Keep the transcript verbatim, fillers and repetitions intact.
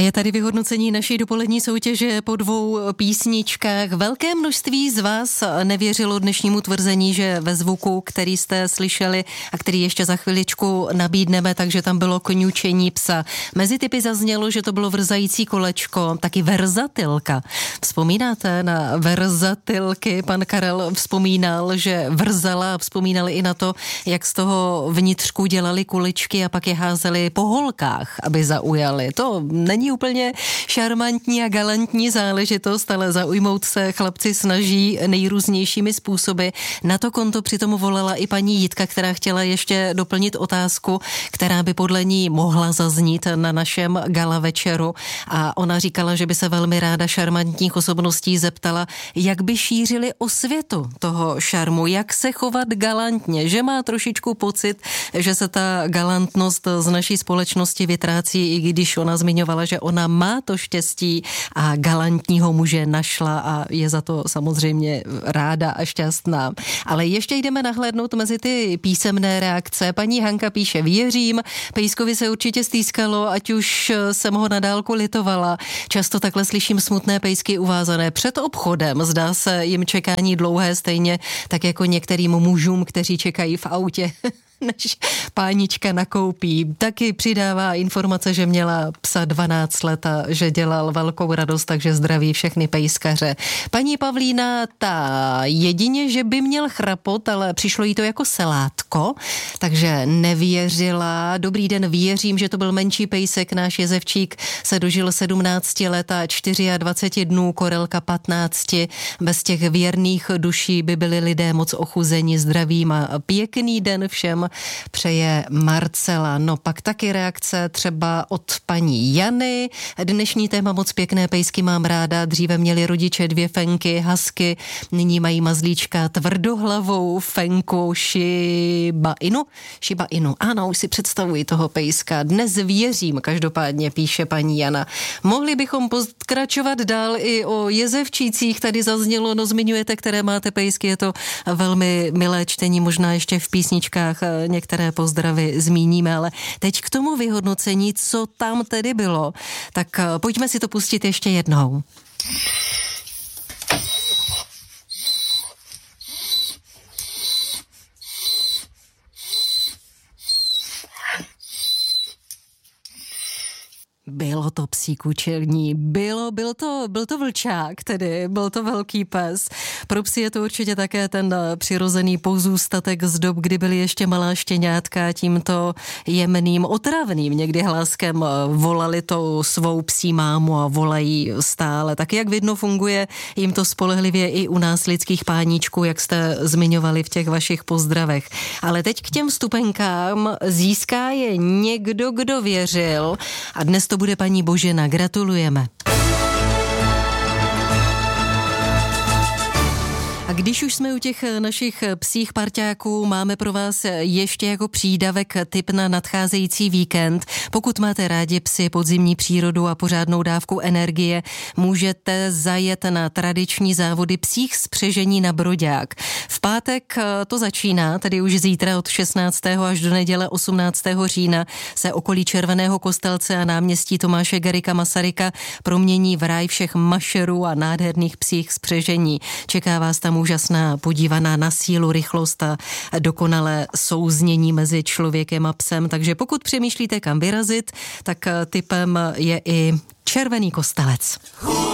je tady vyhodnocení naší dopolední soutěže po dvou písničkách. Velké množství z vás nevěřilo dnešnímu tvrzení, že ve zvuku, který jste slyšeli a který ještě za chviličku nabídneme, takže tam bylo kňučení psa. Mezi typy zaznělo, že to bylo vrzající kolečko, taky verzatilka. Vzpomínáte na verzatilky? Pan Karel vzpomínal, že vrzala, vzpomínali i na to, jak z toho vnitřku dělali kuličky a pak je házeli po holkách, aby zaujali. To není úplně šarmantní a galantní záležitost, ale zaujmout se chlapci snaží nejrůznějšími způsoby. Na to konto přitom volala i paní Jitka, která chtěla ještě doplnit otázku, která by podle ní mohla zaznít na našem gala večeru. A ona říkala, že by se velmi ráda šarmantních osobností zeptala, jak by šířili osvětu toho šarmu, jak se chovat galantně, že má trošičku pocit, že se ta galantnost z naší společnosti vytrácí, i když ona zmiňovala, že ona má to štěstí a galantního muže našla a je za to samozřejmě ráda a šťastná. Ale ještě jdeme nahlédnout mezi ty písemné reakce. Paní Hanka píše, věřím, pejskovi se určitě stýskalo, ať už jsem ho na dálku litovala. Často takhle slyším smutné pejsky uvázané před obchodem. Zdá se jim čekání dlouhé, stejně tak jako některým mužům, kteří čekají v autě, než pánička nakoupí. Taky přidává informace, že měla psa dvanáct let a že dělal velkou radost, takže zdraví všechny pejskaře. Paní Pavlína, ta jedině, že by měl chrapot, ale přišlo jí to jako selátko, takže nevěřila. Dobrý den, věřím, že to byl menší pejsek. Náš jezevčík se dožil sedmnáct let a dvacet čtyři dnů, Korelka patnáct. Bez těch věrných duší by byli lidé moc ochuzeni zdravím a pěkný den všem přeje Marcela. No pak taky reakce třeba od paní Jany. Dnešní téma moc pěkné pejsky mám ráda. Dříve měli rodiče dvě fenky, husky, nyní mají mazlíčka tvrdohlavou fenku Shiba Inu. Shiba Inu. Ano, už si představuji toho pejska. Dnes věřím, každopádně píše paní Jana. Mohli bychom pokračovat dál i o jezevčících. Tady zaznělo, no zmiňujete, které máte pejsky. Je to velmi milé čtení, možná ještě v písničkách některé pozdravy zmíníme, ale teď k tomu vyhodnocení, co tam tedy bylo, tak pojďme si to pustit ještě jednou. Bylo to psí kučerní, bylo, byl to, byl to vlčák tedy, byl to velký pes. Pro psy je to určitě také ten přirozený pozůstatek z dob, kdy byly ještě malá štěňátka, tímto jemným, otravným někdy hláskem volali to svou psí mámu a volají stále. Tak jak vidno, funguje jim to spolehlivě i u nás lidských páníčků, jak jste zmiňovali v těch vašich pozdravech. Ale teď k těm vstupenkám získá je někdo, kdo věřil, a dnes to bude paní Božena. Gratulujeme. A když už jsme u těch našich psích parťáků, máme pro vás ještě jako přídavek tip na nadcházející víkend. Pokud máte rádi psy, podzimní přírodu a pořádnou dávku energie, můžete zajet na tradiční závody psích spřežení na Broďák. V pátek to začíná, tedy už zítra od šestnáctého až do neděle osmnáctého října se okolí Červeného Kostelce a náměstí Tomáše Garrigua Masaryka promění v ráj všech mašerů a nádherných psích spřežení. Čeká vás tam úžasná podívaná na sílu, rychlost a dokonalé souznění mezi člověkem a psem. Takže pokud přemýšlíte, kam vyrazit, tak tipem je i Červený Kostelec.